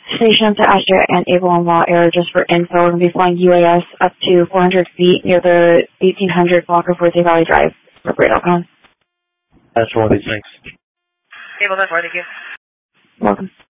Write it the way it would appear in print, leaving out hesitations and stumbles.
Station to Astra and Able and Law Air just for info. We're going to be flying UAS up to 400 feet near the 1800 block of Forte Valley Drive. Appropriate.com. That's one of these things. Able, that's right, thank you. Welcome.